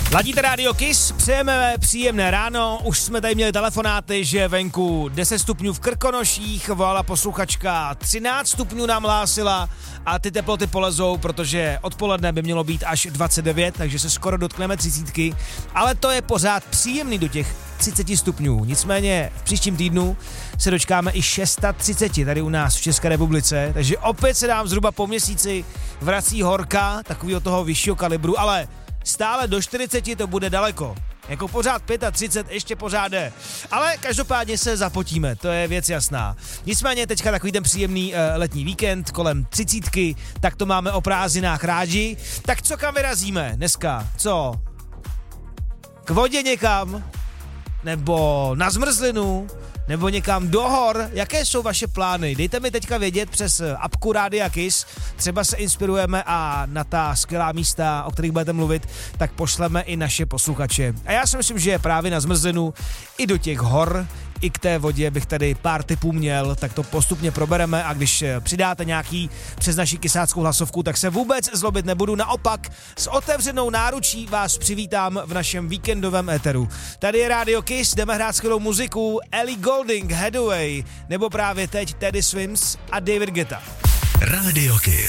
Ladíte Radio Kiss, přejeme příjemné ráno, už jsme tady měli telefonáty, že venku 10 stupňů v Krkonoších, volala posluchačka, 13 stupňů nám hlásila a ty teploty polezou, protože odpoledne by mělo být až 29, takže se skoro dotkneme 30, ale to je pořád příjemný do těch 30 stupňů, nicméně v příštím týdnu se dočkáme i 630 tady u nás v České republice, takže opět se nám zhruba po měsíci vrací horka, takového toho vyššího kalibru, ale stále do 40 to bude daleko. Jako pořád 35 ještě pořád jde. Ale každopádně se zapotíme, to je věc jasná. Nicméně teďka takový ten příjemný letní víkend kolem 30, tak to máme o prázdninách rádi. Tak co kam vyrazíme dneska? Co? K vodě někam? Nebo na zmrzlinu? Nebo někam do hor? Jaké jsou vaše plány? Dejte mi teďka vědět přes apku Rádia Kiss. Třeba se inspirujeme a na ta skvělá místa, o kterých budete mluvit, tak pošleme i naše posluchače. A já si myslím, že právě na zmrzlinu i do těch hor, i k té vodě bych tady pár tipů měl, tak to postupně probereme a když přidáte nějaký přes naši kysáckou hlasovku, tak se vůbec zlobit nebudu, naopak s otevřenou náručí vás přivítám v našem víkendovém éteru. Tady je Radio Kiss, jdeme hrát skvělou muziku, Ellie Goulding, Hathaway, nebo právě teď Teddy Swims a David Guetta. Radio Kiss.